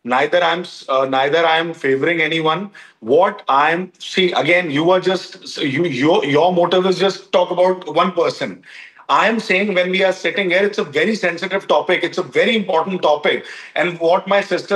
Neither I'm favoring anyone. What I'm see again, you are just so your motive is just talk about one person. I am saying when we are sitting here, it's a very sensitive topic. It's a very important topic. And what my sister